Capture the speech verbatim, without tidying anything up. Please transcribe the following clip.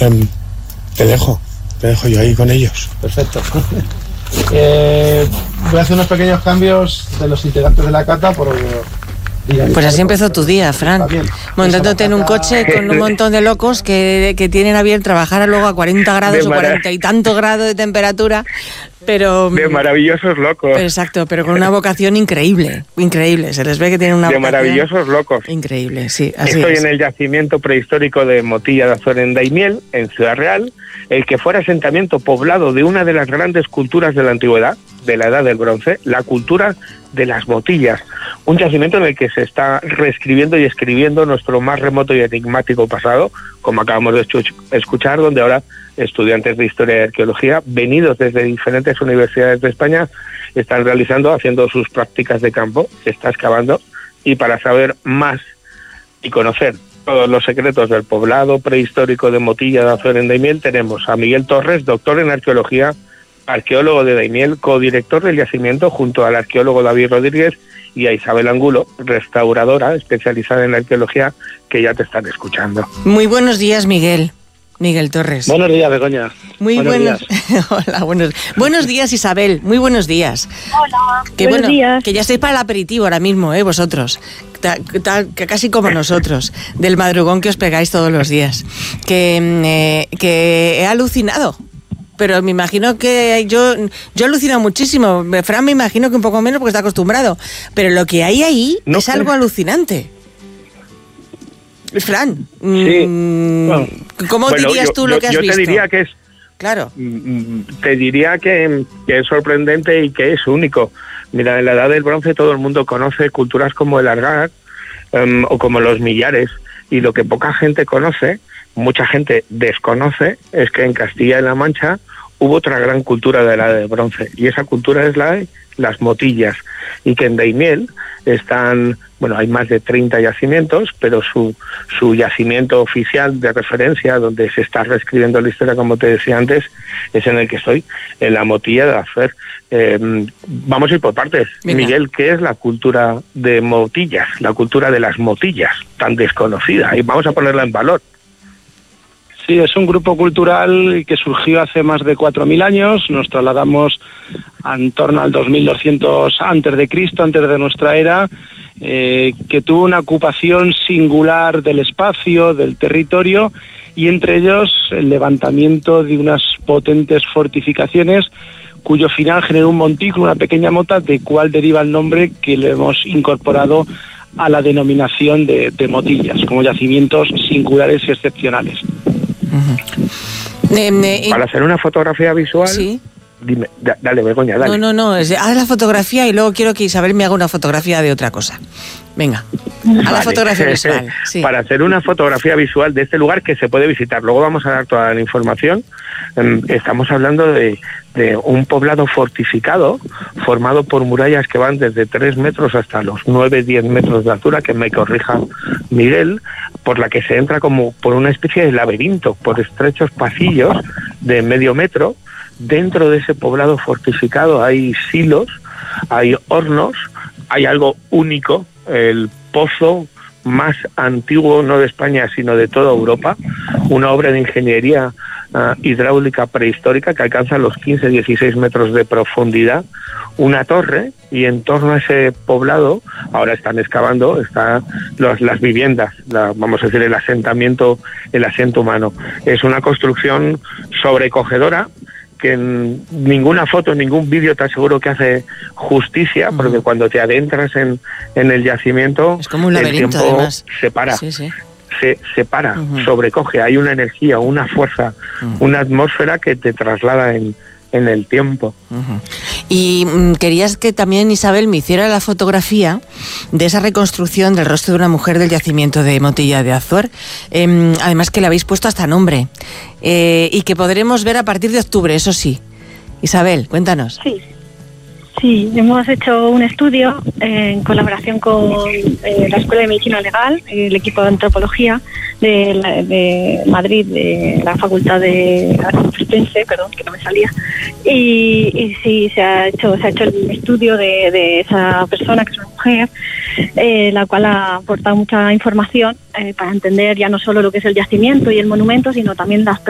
Eh, te dejo, te dejo yo ahí con ellos. Perfecto. eh, voy a hacer unos pequeños cambios de los integrantes de la cata por... Pues así empezó tu día, Fran, montándote en un coche con un montón de locos que, que tienen a bien trabajar luego a cuarenta grados o cuarenta y tantos grados de temperatura, pero... De maravillosos locos. Exacto, pero con una vocación increíble, increíble, se les ve que tienen una de vocación... De maravillosos locos. Increíble, sí, así Estoy es. en el yacimiento prehistórico de Motilla de Azor en Daimiel, en Ciudad Real, el que fuera asentamiento poblado de una de las grandes culturas de la antigüedad, de la Edad del Bronce, la cultura de las motillas, un yacimiento en el que se está reescribiendo y escribiendo nuestro más remoto y enigmático pasado, como acabamos de escuchar, donde ahora estudiantes de Historia y Arqueología, venidos desde diferentes universidades de España, están realizando, haciendo sus prácticas de campo, se está excavando, y para saber más y conocer todos los secretos del poblado prehistórico de Motilla de Azor en Daimiel, tenemos a Miguel Torres, doctor en Arqueología, arqueólogo de Daimiel, codirector del yacimiento junto al arqueólogo David Rodríguez, y a Isabel Angulo, restauradora especializada en arqueología, que ya te están escuchando. Muy buenos días, Miguel. Miguel Torres. Buenos días, Begoña. Muy buenos, buenos Hola, buenos. Buenos días, Isabel. Muy buenos días. Hola. Que buenos bueno, días. Que ya estáis para el aperitivo ahora mismo, ¿eh? Vosotros. Ta, ta, que casi como nosotros, del madrugón que os pegáis todos los días. Que, eh, que he alucinado. Pero me imagino que yo yo alucino muchísimo. Fran me imagino que un poco menos porque está acostumbrado. Pero lo que hay ahí no es sé. algo alucinante. Fran, sí. mmm, bueno, ¿cómo bueno, dirías yo, tú lo yo, que has yo visto? Yo te diría que es... Claro. Te diría que, que es sorprendente y que es único. Mira, en la Edad del Bronce todo el mundo conoce culturas como el Argar um, o como los Millares, y lo que poca gente conoce, mucha gente desconoce, es que en Castilla y La Mancha hubo otra gran cultura de la Edad del Bronce, y esa cultura es la de las motillas, y que en Daimiel están, bueno, hay más de treinta yacimientos, pero su su yacimiento oficial de referencia, donde se está reescribiendo la historia, como te decía antes, es en el que estoy, en la Motilla de Azor. Eh, vamos a ir por partes. Venga. Miguel, ¿qué es la cultura de motillas? La cultura de las motillas, tan desconocida, y vamos a ponerla en valor. Sí, es un grupo cultural que surgió hace más de cuatro mil años. Nos trasladamos en torno al dos mil doscientos antes de Cristo, antes de nuestra era, eh, que tuvo una ocupación singular del espacio, del territorio, y entre ellos el levantamiento de unas potentes fortificaciones cuyo final generó un montículo, una pequeña mota, de cual deriva el nombre que le hemos incorporado a la denominación de, de motillas, como yacimientos singulares y excepcionales. Uh-huh. Eh, eh, Para hacer una fotografía visual, sí. Dime, da, dale, Begoña, dale. No, no, no, es, haz la fotografía y luego quiero que Isabel me haga una fotografía de otra cosa. Venga, vale. a la fotografía visual. Sí. Para hacer una fotografía visual de este lugar que se puede visitar, luego vamos a dar toda la información. Estamos hablando de, de un poblado fortificado, formado por murallas que van desde tres metros hasta los nueve, diez metros de altura, que me corrija Miguel, por la que se entra como por una especie de laberinto, por estrechos pasillos de medio metro. Dentro de ese poblado fortificado hay silos, hay hornos, hay algo único, el pozo más antiguo, no de España, sino de toda Europa, una obra de ingeniería uh, hidráulica prehistórica que alcanza los quince a dieciséis metros de profundidad, una torre, y en torno a ese poblado ahora están excavando está los, las viviendas, la, vamos a decir el asentamiento, el asiento humano. Es una construcción sobrecogedora que en ninguna foto, en ningún vídeo te aseguro que hace justicia, uh-huh. porque cuando te adentras en, en el yacimiento, es como un laberinto, el tiempo además. se para, sí, sí. se, se para, uh-huh. sobrecoge, hay una energía, una fuerza, uh-huh. una atmósfera que te traslada en, en el tiempo. Uh-huh. Y mm, querías que también Isabel me hiciera la fotografía de esa reconstrucción del rostro de una mujer del yacimiento de Motilla de Azor, eh, además que le habéis puesto hasta nombre, eh, y que podremos ver a partir de octubre, eso sí. Isabel, cuéntanos. Sí, sí, hemos hecho un estudio eh, en colaboración con eh, la Escuela de Medicina Legal, el equipo de antropología de, la, de Madrid, de la Facultad de Complutense, perdón, que no me salía, y, y sí, se ha hecho se ha hecho el estudio de, de esa persona, que es una mujer, eh, la cual ha aportado mucha información eh, para entender ya no solo lo que es el yacimiento y el monumento, sino también las